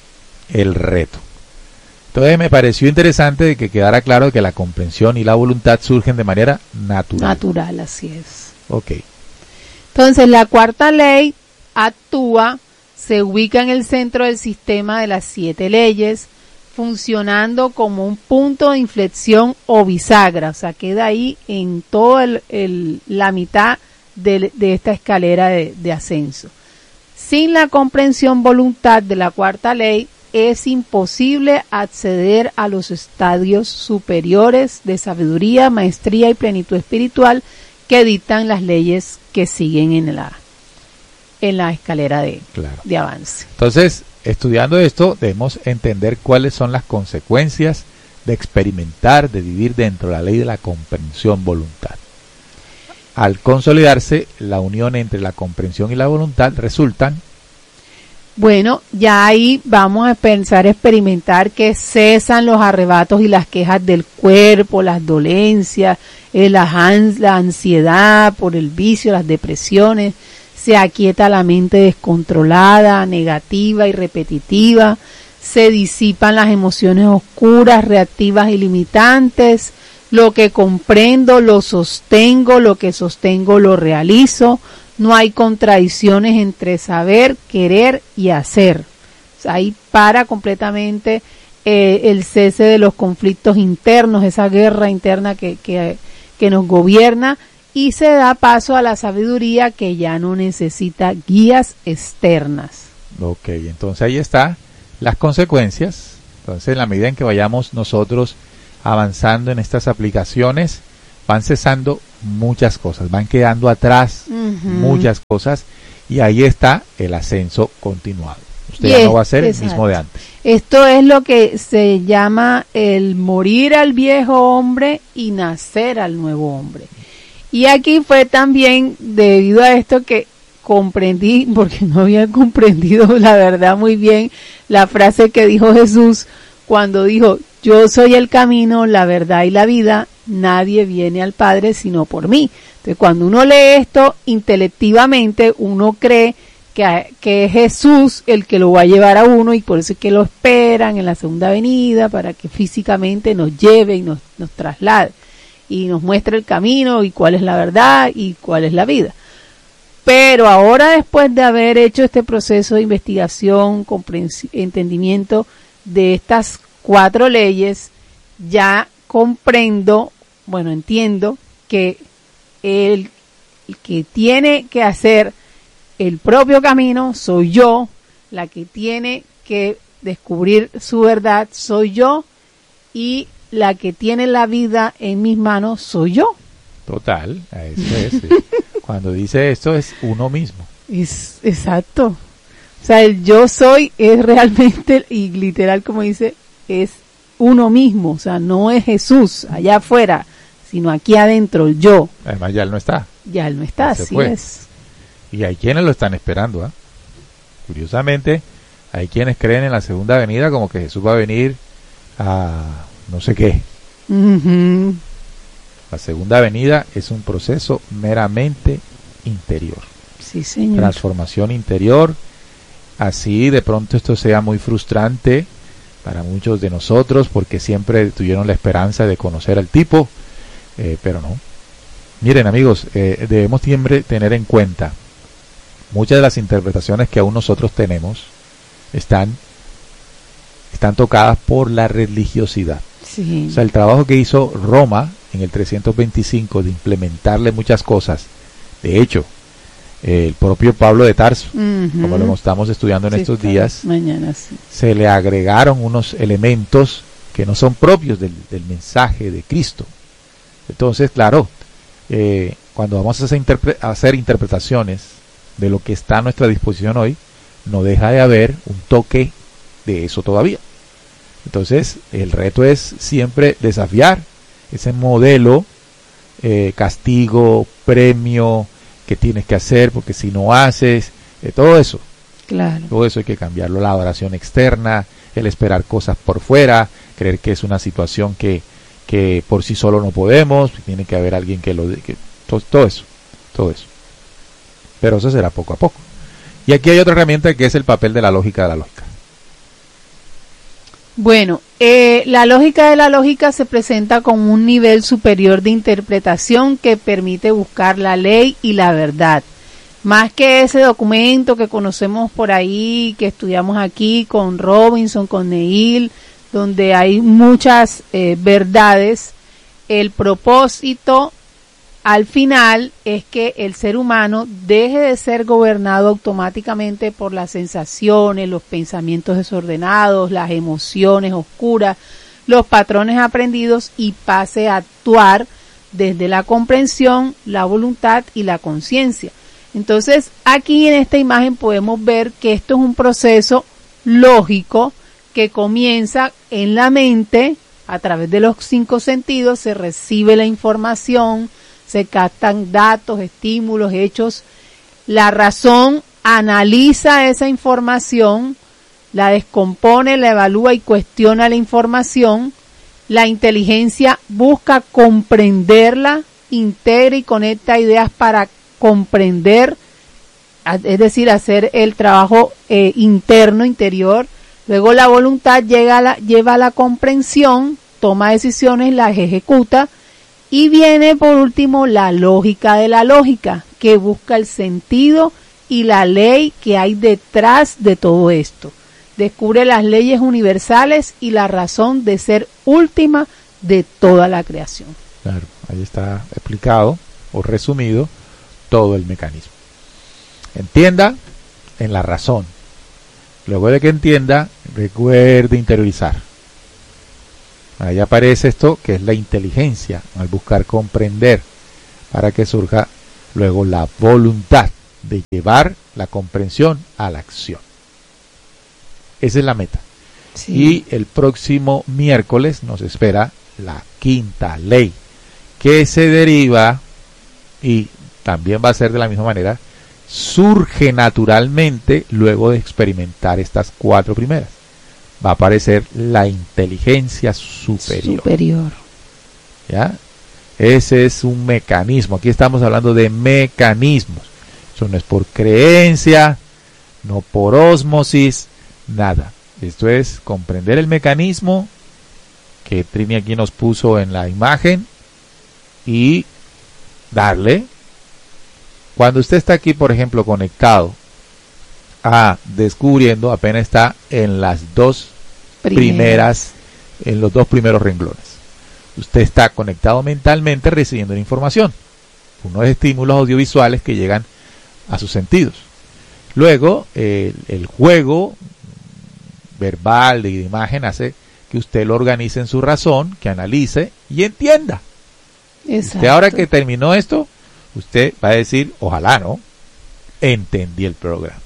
el reto. Entonces me pareció interesante de que quedara claro que la comprensión y la voluntad surgen de manera natural. Natural, así es. Ok. Entonces la cuarta ley actúa, se ubica en el centro del sistema de las siete leyes, funcionando como un punto de inflexión o bisagra, o sea, queda ahí en toda el, el, la mitad de, de esta escalera de, de ascenso. Sin la comprensión voluntad de la cuarta ley, es imposible acceder a los estadios superiores de sabiduría, maestría y plenitud espiritual que dictan las leyes que siguen en la, en la escalera de, claro. de avance. Entonces, estudiando esto, debemos entender cuáles son las consecuencias de experimentar, de vivir dentro de la ley de la comprensión voluntad. Al consolidarse la unión entre la comprensión y la voluntad, resultan... Bueno, ya ahí vamos a pensar, experimentar que cesan los arrebatos y las quejas del cuerpo, las dolencias, eh, la, la ansiedad por el vicio, las depresiones. Se aquieta la mente descontrolada, negativa y repetitiva. Se disipan las emociones oscuras, reactivas y limitantes. Lo que comprendo lo sostengo, lo que sostengo lo realizo. No hay contradicciones entre saber, querer y hacer. O sea, ahí para completamente eh, el cese de los conflictos internos, esa guerra interna que, que, que nos gobierna, y se da paso a la sabiduría que ya no necesita guías externas. Ok, entonces ahí está las consecuencias. Entonces, en la medida en que vayamos nosotros avanzando en estas aplicaciones, van cesando muchas cosas, van quedando atrás uh-huh. muchas cosas, y ahí está el ascenso continuado. Usted y ya es, no va a ser exacto. el mismo de antes. Esto es lo que se llama el morir al viejo hombre y nacer al nuevo hombre. Y aquí fue también debido a esto que comprendí, porque no había comprendido la verdad muy bien, la frase que dijo Jesús cuando dijo: yo soy el camino, la verdad y la vida, nadie viene al Padre sino por mí. Entonces, cuando uno lee esto intelectivamente, uno cree que, que es Jesús el que lo va a llevar a uno, y por eso es que lo esperan en la segunda venida, para que físicamente nos lleve y nos, nos traslade y nos muestre el camino y cuál es la verdad y cuál es la vida. Pero ahora, después de haber hecho este proceso de investigación, comprensión, entendimiento de estas cuatro leyes, ya comprendo, bueno, entiendo que el, el que tiene que hacer el propio camino soy yo, la que tiene que descubrir su verdad soy yo, y la que tiene la vida en mis manos soy yo. Total, eso es. Cuando dice esto es uno mismo. Es exacto. O sea, el yo soy es realmente, y literal como dice, es uno mismo. O sea, no es Jesús allá afuera, sino aquí adentro, el yo. Además ya él no está. Ya él no está, así fue. Es. Y hay quienes lo están esperando, ¿eh? Curiosamente, hay quienes creen en la segunda venida como que Jesús va a venir a no sé qué. Uh-huh. La segunda venida es un proceso meramente interior. Sí, señor. Transformación interior. Así de pronto esto sea muy frustrante para muchos de nosotros, porque siempre tuvieron la esperanza de conocer al tipo, eh, pero no. Miren, amigos, eh, debemos siempre tener en cuenta, muchas de las interpretaciones que aún nosotros tenemos están, están tocadas por la religiosidad. Sí. O sea, el trabajo que hizo Roma en el trescientos veinticinco de implementarle muchas cosas. De hecho, eh, el propio Pablo de Tarso, uh-huh. como lo estamos estudiando en sí, estos días, mañana, sí. se le agregaron unos elementos que no son propios del, del mensaje de Cristo. Entonces, claro, eh, cuando vamos a hacer, interpre- a hacer interpretaciones de lo que está a nuestra disposición hoy, no deja de haber un toque de eso todavía. Entonces, el reto es siempre desafiar ese modelo, eh, castigo, premio que tienes que hacer, porque si no haces, eh, todo eso, claro. todo eso hay que cambiarlo, la adoración externa, el esperar cosas por fuera, creer que es una situación que, que por sí solo no podemos, tiene que haber alguien que lo... Que, todo, todo eso, todo eso. Pero eso será poco a poco. Y aquí hay otra herramienta que es el papel de la lógica de la lógica. Bueno, eh, la lógica de la lógica se presenta como un nivel superior de interpretación que permite buscar la ley y la verdad. Más que ese documento que conocemos por ahí, que estudiamos aquí con Robinson, con Neil, donde hay muchas eh, verdades, el propósito al final es que el ser humano deje de ser gobernado automáticamente por las sensaciones, los pensamientos desordenados, las emociones oscuras, los patrones aprendidos, y pase a actuar desde la comprensión, la voluntad y la conciencia. Entonces, aquí en esta imagen podemos ver que esto es un proceso lógico que comienza en la mente, a través de los cinco sentidos, se recibe la información, se captan datos, estímulos, hechos. La razón analiza esa información, la descompone, la evalúa y cuestiona la información. La inteligencia busca comprenderla, integra y conecta ideas para comprender, es decir, hacer el trabajo eh, interno, interior. Luego la voluntad llega a la, lleva a la comprensión, toma decisiones, las ejecuta. Y viene por último la lógica de la lógica, que busca el sentido y la ley que hay detrás de todo esto. Descubre las leyes universales y la razón de ser última de toda la creación. Claro, ahí está explicado o resumido todo el mecanismo. Entienda en la razón. Luego de que entienda, recuerde interiorizar. Ahí aparece esto que es la inteligencia, al buscar comprender, para que surja luego la voluntad de llevar la comprensión a la acción. Esa es la meta. Sí. Y el próximo miércoles nos espera la quinta ley, que se deriva, y también va a ser de la misma manera, surge naturalmente luego de experimentar estas cuatro primeras. Va a aparecer la inteligencia superior. Superior. ¿Ya? Ese es un mecanismo. Aquí estamos hablando de mecanismos. Eso no es por creencia, no por ósmosis, nada. Esto es comprender el mecanismo que Trini aquí nos puso en la imagen y darle. Cuando usted está aquí, por ejemplo, conectado a Descubriendo, apenas está en las dos Primero. primeras, en los dos primeros renglones. Usted está conectado mentalmente recibiendo la información, unos estímulos audiovisuales que llegan a sus sentidos. Luego, eh, el juego verbal y de imagen hace que usted lo organice en su razón, que analice y entienda. Exacto. Usted, ahora que terminó esto, usted va a decir, ojalá, ¿no? Entendí el programa.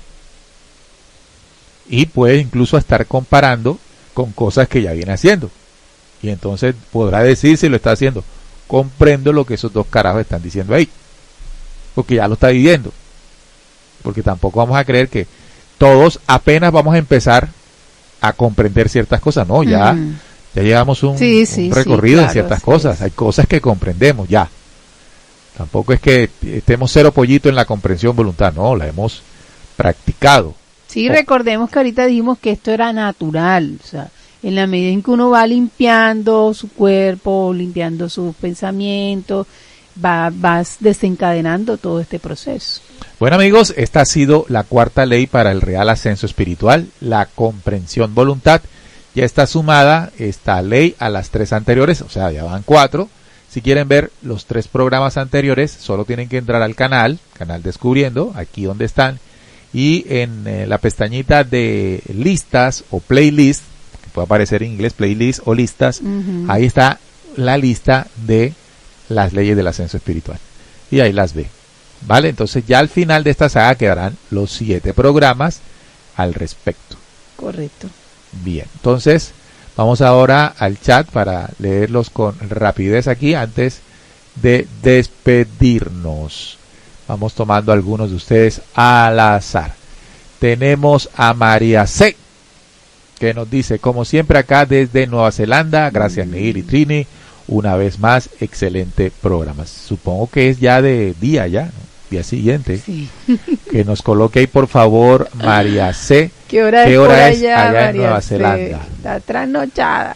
Y puede incluso estar comparando con cosas que ya viene haciendo. Y entonces podrá decir si lo está haciendo. Comprendo lo que esos dos carajos están diciendo ahí. Porque ya lo está viviendo. Porque tampoco vamos a creer que todos apenas vamos a empezar a comprender ciertas cosas. No, ya, mm. ya llevamos un, sí, sí, un recorrido sí, en claro, ciertas cosas. Es. Hay cosas que comprendemos ya. Tampoco es que estemos cero pollito en la comprensión voluntad. No, la hemos practicado. Sí, oh. Recordemos que ahorita dijimos que esto era natural. O sea, en la medida en que uno va limpiando su cuerpo, limpiando sus pensamientos, va, vas desencadenando todo este proceso. Bueno, amigos, esta ha sido la cuarta ley para el real ascenso espiritual, la comprensión voluntad. Ya está sumada esta ley a las tres anteriores, o sea, ya van cuatro. Si quieren ver los tres programas anteriores, solo tienen que entrar al canal, canal Descubriendo, aquí donde están, y en eh, la pestañita de listas o playlist, que puede aparecer en inglés, playlist o listas, uh-huh. Ahí está la lista de las leyes del ascenso espiritual. Y ahí las ve. ¿Vale? Entonces ya al final de esta saga quedarán los siete programas al respecto. Correcto. Bien, entonces vamos ahora al chat para leerlos con rapidez aquí antes de despedirnos. Vamos tomando algunos de ustedes al azar. Tenemos a María C, que nos dice, como siempre acá desde Nueva Zelanda, gracias mm. Neil y Trini, una vez más, excelente programa. Supongo que es ya de día ya, ¿no? Día siguiente. Sí. Que nos coloque ahí por favor María C. ¿Qué hora, ¿Qué hora es, allá, allá María en Nueva C? Zelanda? Está trasnochada.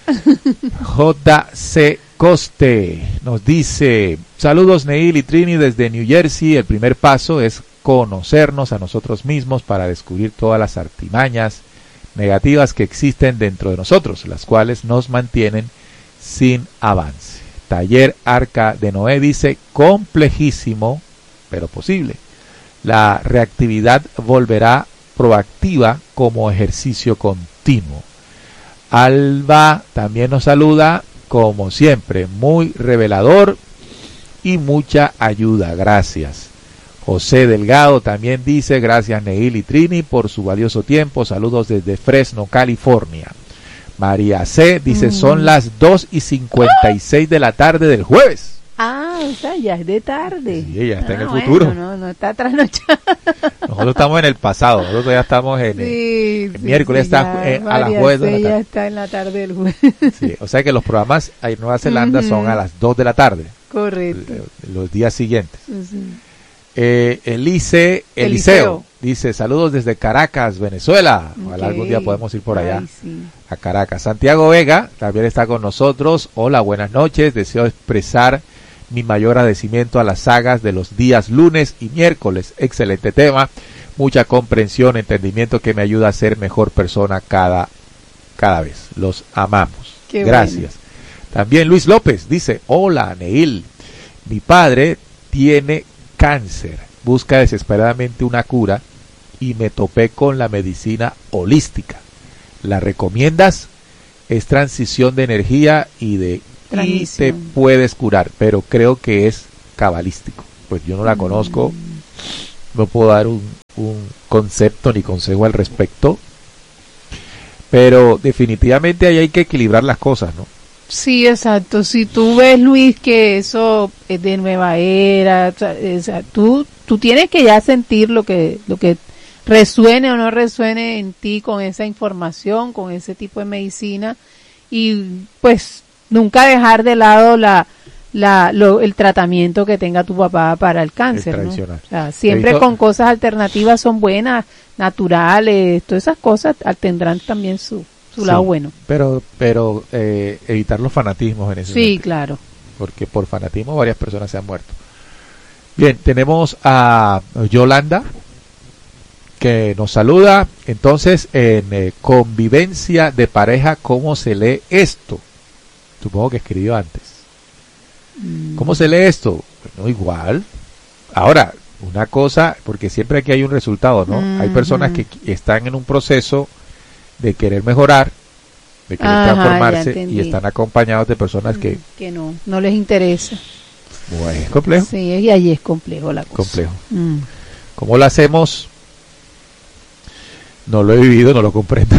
J C Coste nos dice, saludos Neil y Trini desde New Jersey. El primer paso es conocernos a nosotros mismos para descubrir todas las artimañas negativas que existen dentro de nosotros, las cuales nos mantienen sin avance. Taller Arca de Noé dice, complejísimo, pero posible. La reactividad volverá proactiva como ejercicio continuo. Alba también nos saluda, como siempre, muy revelador y mucha ayuda. Gracias. José Delgado también dice, gracias Neil y Trini por su valioso tiempo. Saludos desde Fresno, California. María C dice, mm. son las dos y cincuenta y seis de la tarde del jueves. Ah, o sea, ya es de tarde. Sí, ella está ah, en el bueno, futuro. No, no está trasnochada. Nosotros estamos en el pasado, nosotros ya estamos en el, sí, el sí, miércoles, sí, está eh, a las jueves de la tarde. Ya está en la tarde del jueves. Sí, o sea que los programas en Nueva Zelanda uh-huh. son a las dos de la tarde. Correcto. Los días siguientes. Uh-huh. Eh, Elice, Eliseo, Eliseo dice, saludos desde Caracas, Venezuela. Ojalá okay. algún día podemos ir por allá. Ay, sí. A Caracas. Santiago Vega también está con nosotros. Hola, buenas noches. Deseo expresar mi mayor agradecimiento a las sagas de los días lunes y miércoles. Excelente tema. mucha comprensión, entendimiento que me ayuda a ser mejor persona cada, cada vez. Los amamos. Qué Gracias. bueno. También Luis López dice, hola Neil, mi padre tiene cáncer, busca desesperadamente una cura y me topé con la medicina holística. ¿La recomiendas? Es transición de energía y de y te puedes curar, pero creo que es cabalístico. Pues yo no la conozco, mm. no puedo dar un, un concepto ni consejo al respecto, pero definitivamente ahí hay que equilibrar las cosas, ¿no? Sí, exacto. Si tú ves, Luis, que eso es de nueva era, o sea, tú tú tienes que ya sentir lo que lo que resuene o no resuene en ti con esa información, con ese tipo de medicina, y pues nunca dejar de lado la la lo, el tratamiento que tenga tu papá para el cáncer, ¿no? O sea, siempre visto... con cosas alternativas son buenas, naturales, todas esas cosas tendrán también su su sí, lado bueno. Pero pero eh, evitar los fanatismos en ese Sí, momento, claro. porque por fanatismo varias personas se han muerto. Bien, tenemos a Yolanda que nos saluda. Entonces, en eh, convivencia de pareja, ¿cómo se lee esto? Supongo que escribió antes. Mm. ¿Cómo se lee esto? Bueno, igual. Ahora, una cosa, porque siempre aquí hay un resultado, ¿no? Mm-hmm. Hay personas que están en un proceso de querer mejorar, de querer Ajá, transformarse y están acompañados de personas mm, que... Que no, no les interesa. Bueno, es complejo. Sí, y ahí es complejo la cosa. Complejo. Mm. ¿Cómo lo hacemos? No lo he vivido, no lo comprendo.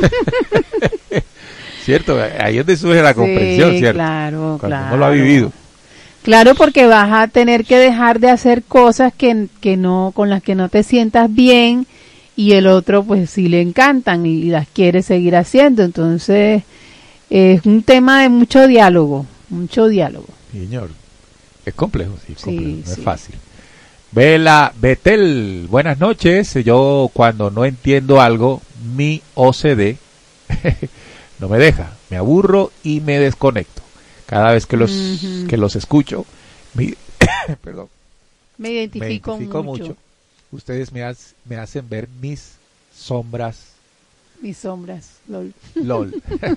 ¿Cierto? Ahí es donde surge la comprensión, sí, ¿cierto? Claro, Cuando claro. uno lo ha vivido. Claro, porque vas a tener que dejar de hacer cosas que, que no, con las que no te sientas bien, y el otro pues sí le encantan y las quiere seguir haciendo. Entonces es un tema de mucho diálogo, mucho diálogo. Señor, es complejo, sí, es complejo, sí, no sí. es fácil. Vela Betel, buenas noches. Yo cuando no entiendo algo, mi O C D no me deja, me aburro y me desconecto. Cada vez que los uh-huh. que los escucho, me, perdón, me identifico, me identifico mucho. mucho. Ustedes me, has, me hacen ver mis sombras. Mis sombras, lol. Lol.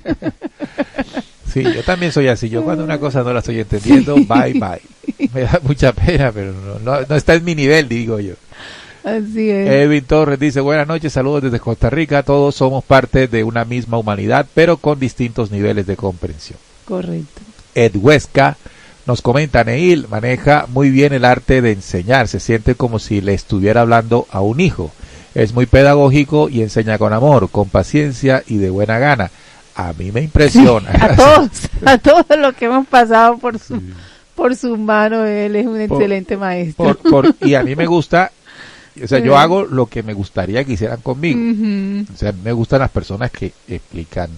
Sí, yo también soy así. Yo cuando una cosa no la estoy entendiendo, sí. bye, bye. Me da mucha pena, pero no, no, no está en mi nivel, digo yo. Así es. Edwin Torres dice, buenas noches, saludos desde Costa Rica. Todos somos parte de una misma humanidad, pero con distintos niveles de comprensión. Correcto. Ed Huesca nos comenta, Neil maneja muy bien el arte de enseñar. Se siente como si le estuviera hablando a un hijo. Es muy pedagógico y enseña con amor, con paciencia y de buena gana. A mí me impresiona. Sí, a todos, a todos los que hemos pasado por su, sí. por sus manos, él es un por, excelente maestro. Por, por, y a mí me gusta, o sea, sí. yo hago lo que me gustaría que hicieran conmigo. Uh-huh. O sea, me gustan las personas que explican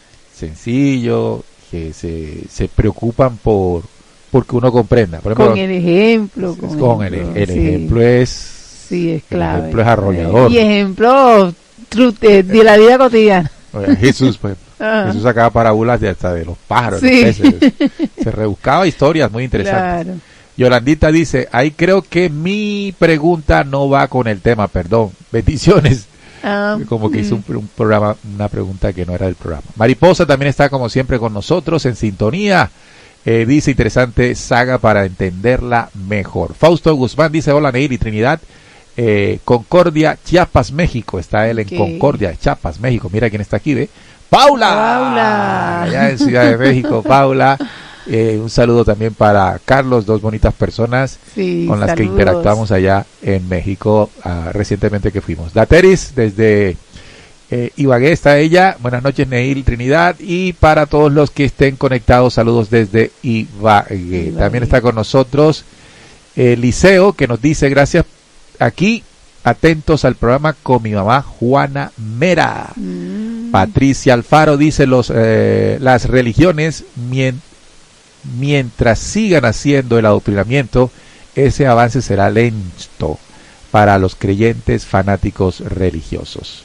sencillo, que se, se preocupan por porque uno comprenda. Por ejemplo, con el ejemplo. Con, con el, el, el sí. ejemplo es... Sí, es clave. El ejemplo es arrollador. Y ejemplo de, de la vida cotidiana. Jesús, pues, uh-huh. Jesús sacaba parábolas de hasta de los pájaros, sí. los peces. Se rebuscaba historias muy interesantes. Claro. Yolandita dice, ahí creo que mi pregunta no va con el tema, perdón. Bendiciones. Um, como que mm. hizo un, un programa, una pregunta que no era del programa. Mariposa también está como siempre con nosotros en sintonía. Eh, dice, interesante saga para entenderla mejor. Fausto Guzmán dice, hola Neil y Trinidad. Eh, Concordia, Chiapas, México. Está él en okay. Concordia, Chiapas, México. Mira quién está aquí, ¿ve? ¡Paula! ¡Paula! Allá en Ciudad de México, Paula. Eh, un saludo también para Carlos, dos bonitas personas sí, con las saludos. que interactuamos allá en México uh, recientemente que fuimos. Dateris, desde eh, Ibagué está ella. Buenas noches, Neil, Trinidad. Y para todos los que estén conectados, saludos desde Ibagué. Ibagué. También está con nosotros Eliseo, que nos dice, gracias. Aquí, atentos al programa con mi mamá Juana Mera. Mm. Patricia Alfaro dice, los eh, las religiones, mien, mientras sigan haciendo el adoctrinamiento, ese avance será lento para los creyentes fanáticos religiosos.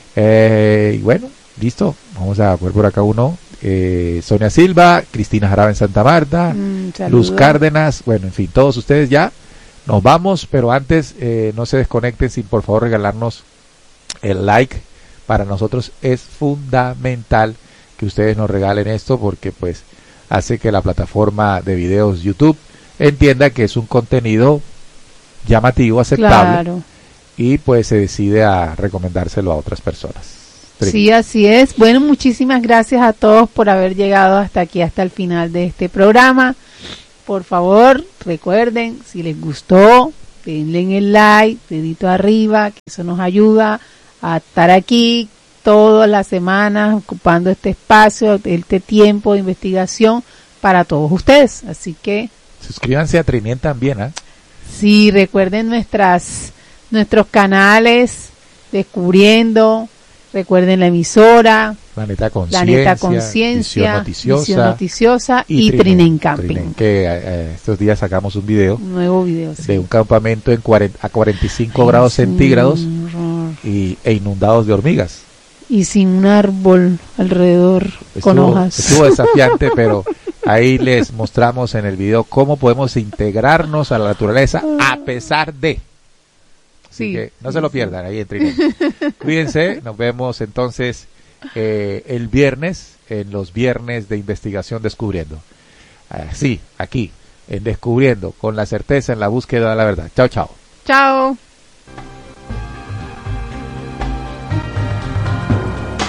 Eh, y bueno, listo. Vamos a poner por acá uno. Eh, Sonia Silva, Cristina Jaraba en Santa Marta, mm, Luz Cárdenas, bueno, en fin, todos ustedes ya. Nos vamos, pero antes eh, no se desconecten sin por favor regalarnos el like. Para nosotros es fundamental que ustedes nos regalen esto porque pues hace que la plataforma de videos YouTube entienda que es un contenido llamativo, aceptable, claro, y pues se decide a recomendárselo a otras personas. Trini. Sí, así es. Bueno, muchísimas gracias a todos por haber llegado hasta aquí, hasta el final de este programa. Por favor, recuerden, si les gustó, denle en el like, dedito arriba, que eso nos ayuda a estar aquí todas las semanas ocupando este espacio, este tiempo de investigación para todos ustedes. Así que suscríbanse a Trinien también, ¿eh? Sí, recuerden nuestras nuestros canales Descubriendo, recuerden la emisora Planeta Conciencia, Planeta Conciencia, Visión Noticiosa, Visión Noticiosa y, y Trinien Camping. Trinien, que eh, estos días sacamos un video, un nuevo video de sí. un campamento en cuarenta, a cuarenta y cinco Ay, grados sí, centígrados y, e inundados de hormigas. Y sin un árbol alrededor estuvo, con hojas. Estuvo desafiante, pero ahí les mostramos en el video cómo podemos integrarnos a la naturaleza a pesar de. Así sí, que no sí, se lo pierdan ahí en Trinien. Cuídense, nos vemos entonces eh, el viernes, en los viernes de investigación Descubriendo. Así, uh, aquí, en Descubriendo, con la certeza en la búsqueda de la verdad. Chao, chao. Chao.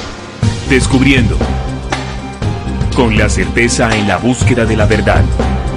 Descubriendo, con la certeza en la búsqueda de la verdad.